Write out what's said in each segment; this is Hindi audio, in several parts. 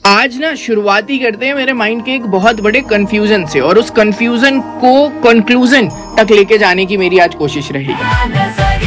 आज ना शुरुआती करते हैं मेरे माइंड के एक बहुत बड़े कंफ्यूजन से, और उस कंफ्यूजन को कंक्लूजन तक लेके जाने की मेरी आज कोशिश रहेगी।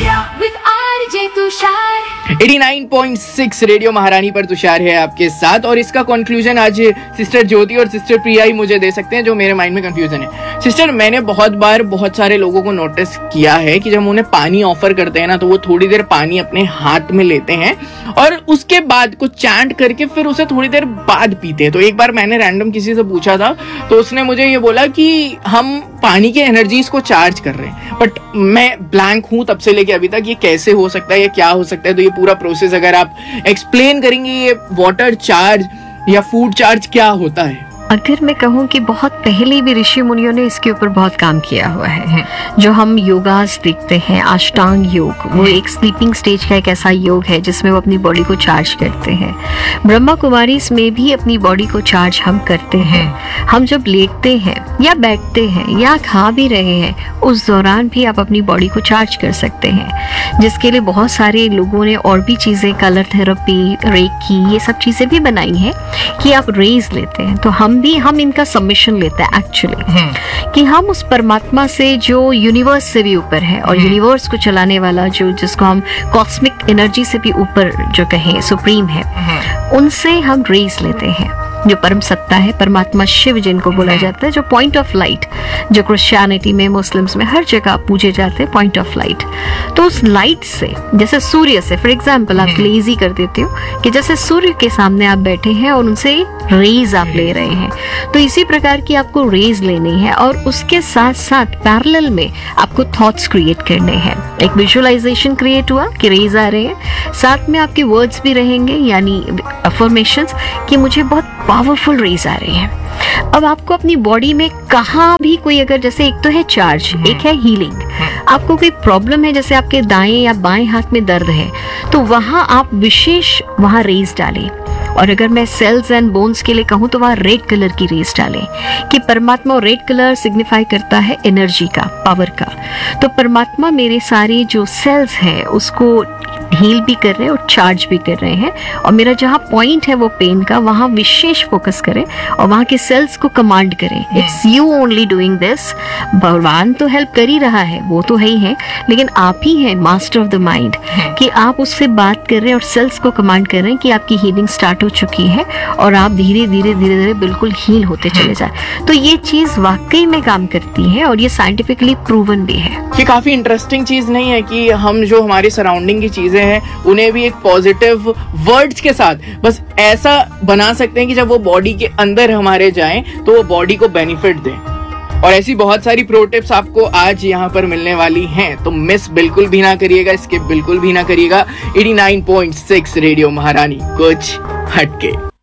89.6 रेडियो महारानी पर तुषार है आपके साथ, और इसका कंक्लूजन आज सिस्टर ज्योति और सिस्टर प्रिया ही मुझे दे सकते हैं, जो मेरे माइंड में कंफ्यूजन है। सिस्टर, मैंने बहुत बार बहुत सारे लोगों को नोटिस किया है कि जब उन्हें पानी ऑफर करते हैं ना, तो वो थोड़ी देर पानी अपने हाथ में लेते हैं और उसके बाद कुछ चैंट करके फिर उसे थोड़ी देर बाद पीते हैं। तो एक बार मैंने रैंडम किसी से पूछा था, तो उसने मुझे ये बोला कि हम पानी के एनर्जीज को चार्ज कर रहे हैं, बट मैं ब्लैंक हूं तब से लेके अभी तक, ये कैसे हो सकता है, ये क्या हो सकता है। तो ये पूरा प्रोसेस अगर आप एक्सप्लेन करेंगे, ये वाटर चार्ज या फूड चार्ज क्या होता है? अगर मैं कहूँ कि बहुत पहले भी ऋषि मुनियों ने इसके ऊपर बहुत काम किया हुआ है। जो हम योगास देखते हैं, अष्टांग योग, वो एक स्लीपिंग स्टेज का एक ऐसा योग है जिसमें वो अपनी बॉडी को चार्ज करते हैं। ब्रह्मा कुमारीज में भी अपनी बॉडी को चार्ज हम करते हैं। हम जब लेटते हैं या बैठते हैं या खा भी रहे हैं, उस दौरान भी आप अपनी बॉडी को चार्ज कर सकते हैं, जिसके लिए बहुत सारे लोगों ने और भी चीज़ें, कलर थेरेपी, रेकी, ये सब चीज़ें भी बनाई हैं कि आप रेज लेते हैं। तो हम इनका सबमिशन लेते हैं एक्चुअली, कि हम उस परमात्मा से जो यूनिवर्स से भी ऊपर है और यूनिवर्स को चलाने वाला, जो जिसको हम कॉस्मिक एनर्जी से भी ऊपर जो कहें सुप्रीम है, उनसे हम रेज लेते हैं। जो परम सत्ता है, परमात्मा शिव जिनको बोला जाता है, जो पॉइंट ऑफ लाइट, जो क्रिश्चियनिटी में, मुस्लिम्स में हर जगह पूजे जाते हैं, पॉइंट ऑफ लाइट। तो उस लाइट से, जैसे सूर्य से, फॉर एग्जाम्पल आपके लिए इजी कर देती हूँ कि जैसे सूर्य के सामने आप बैठे हैं और उनसे रेज आप ले रहे हैं, तो इसी प्रकार की आपको रेज लेनी है, और उसके साथ साथ पैरेलल में आपको थॉट्स क्रिएट करने हैं। एक विजुअलाइजेशन क्रिएट हुआ कि रेज आ रहे हैं, साथ में आपके वर्ड्स भी रहेंगे, यानी अफर्मेशंस कि मुझे बहुत पावरफुल रेज आ रही है। अब आपको अपनी बॉडी में कहाँ भी कोई, अगर जैसे एक तो है चार्ज, एक है हीलिंग। आपको कोई प्रॉब्लम है, जैसे आपके दाएं या बाएं हाथ में दर्द है, तो वहां आप विशेष वहां रेज डालें। और अगर मैं सेल्स एंड बोन्स के लिए कहूँ तो वहाँ रेड कलर की रेज डालें, कि परमात्मा, और रेड कलर सिग्निफाई करता है एनर्जी का, पावर का। तो परमात्मा मेरे सारे जो सेल्स हैं उसको हील भी कर रहे हैं और चार्ज भी कर रहे हैं, और मेरा जहाँ पॉइंट है वो पेन का, वहाँ विशेष फोकस करें और वहाँ के सेल्स को कमांड करें, it's you only doing this. भगवान तो हेल्प कर ही रहा है, वो तो है ही है, लेकिन आप ही हैं मास्टर ऑफ द माइंड, कि आप उससे बात कर रहे हैं और सेल्स को कमांड कर रहे हैं कि आपकी हीलिंग स्टार्ट हो चुकी है और आप धीरे धीरे धीरे धीरे बिल्कुल हील होते चले जाए। तो ये चीज वाकई में काम करती है और ये साइंटिफिकली प्रूवन भी है। ये काफी इंटरेस्टिंग चीज नहीं है कि हम जो हमारी सराउंडिंग की चीजें हैं उन्हें भी एक पॉजिटिव वर्ड्स के साथ बस ऐसा बना सकते हैं कि जब वो बॉडी के अंदर हमारे जाएं तो वो बॉडी को बेनिफिट दें। और ऐसी बहुत सारी प्रो टिप्स आपको आज यहाँ पर मिलने वाली हैं, तो मिस बिल्कुल भी ना करिएगा, स्किप बिल्कुल भी ना करिएगा। 89.6 रेडियो महारानी, कुछ हटके।